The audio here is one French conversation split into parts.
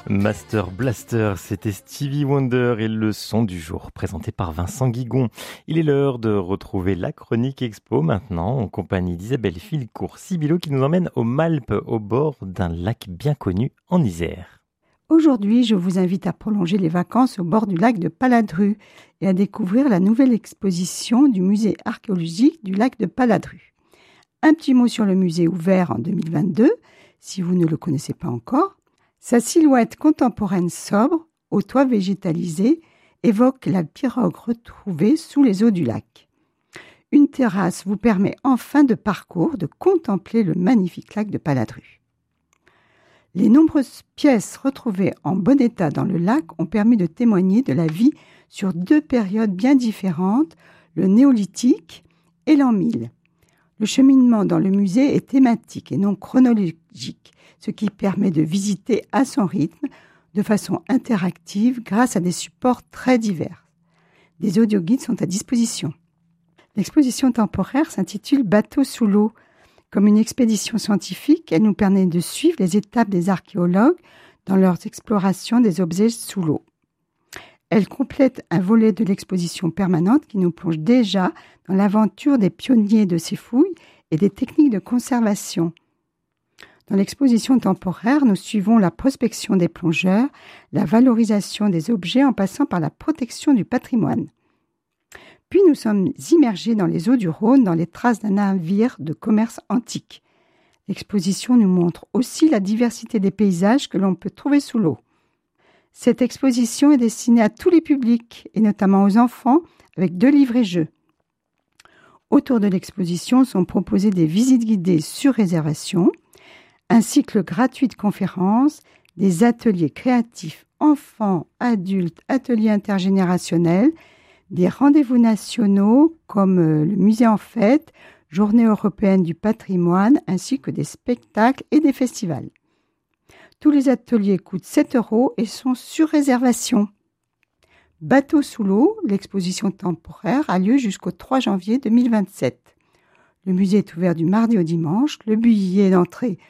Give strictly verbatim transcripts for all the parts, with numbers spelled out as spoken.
Master Blaster, c'était Stevie Wonder et le son du jour, présenté par Vincent Guigon. Il est l'heure de retrouver la chronique expo maintenant, en compagnie d'Isabelle Filcourt-Sibilo qui nous emmène au Malp, au bord d'un lac bien connu en Isère. Aujourd'hui, je vous invite à prolonger les vacances au bord du lac de Paladru et à découvrir la nouvelle exposition du musée archéologique du lac de Paladru. Un petit mot sur le musée ouvert en deux mille vingt-deux, si vous ne le connaissez pas encore. Sa silhouette contemporaine sobre, au toit végétalisé, évoque la pirogue retrouvée sous les eaux du lac. Une terrasse vous permet en fin de parcours de contempler le magnifique lac de Paladru. Les nombreuses pièces retrouvées en bon état dans le lac ont permis de témoigner de la vie sur deux périodes bien différentes, le néolithique et l'an mille. Le cheminement dans le musée est thématique et non chronologique, ce qui permet de visiter à son rythme, de façon interactive, grâce à des supports très divers. Des audioguides sont à disposition. L'exposition temporaire s'intitule « Bateau sous l'eau ». Comme une expédition scientifique, elle nous permet de suivre les étapes des archéologues dans leurs explorations des objets sous l'eau. Elle complète un volet de l'exposition permanente qui nous plonge déjà dans l'aventure des pionniers de ces fouilles et des techniques de conservation. Dans l'exposition temporaire, nous suivons la prospection des plongeurs, la valorisation des objets en passant par la protection du patrimoine. Puis nous sommes immergés dans les eaux du Rhône, dans les traces d'un navire de commerce antique. L'exposition nous montre aussi la diversité des paysages que l'on peut trouver sous l'eau. Cette exposition est destinée à tous les publics, et notamment aux enfants, avec deux livrets-jeux. Autour de l'exposition sont proposées des visites guidées sur réservation, un cycle gratuit de conférences, des ateliers créatifs enfants, adultes, ateliers intergénérationnels, des rendez-vous nationaux comme le musée en fête, Journée européenne du patrimoine, ainsi que des spectacles et des festivals. Tous les ateliers coûtent sept euros et sont sur réservation. Bateau sous l'eau, l'exposition temporaire a lieu jusqu'au trois janvier deux mille vingt-sept. Le musée est ouvert du mardi au dimanche. Le billet d'entrée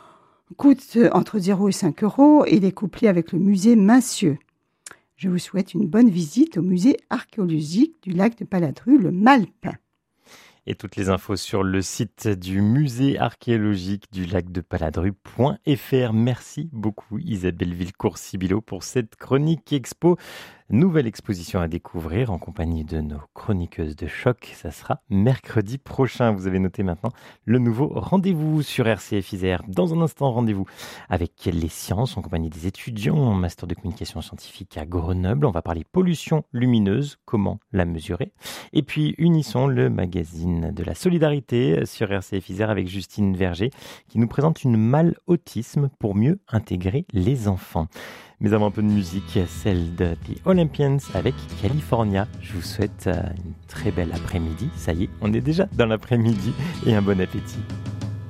coûte entre zéro et cinq euros et il est couplé avec le musée Mincieux. Je vous souhaite une bonne visite au musée archéologique du lac de Paladru, le Malp. Et toutes les infos sur le site du musée archéologique du lac de Paladru point f r. Merci beaucoup Isabelle Filcourt-Sibilo pour cette chronique expo. Nouvelle exposition à découvrir en compagnie de nos chroniqueuses de choc. Ça sera mercredi prochain. Vous avez noté maintenant le nouveau rendez-vous sur R C F Isère. Dans un instant, rendez-vous avec les sciences en compagnie des étudiants en master de communication scientifique à Grenoble. On va parler pollution lumineuse, comment la mesurer. Et puis unissons le magazine de la solidarité sur R C F Isère avec Justine Verger qui nous présente une malle autisme pour mieux intégrer les enfants. Mais avant un peu de musique, celle de The Olympians avec California. Je vous souhaite une très belle après-midi. Ça y est, on est déjà dans l'après-midi et un bon appétit.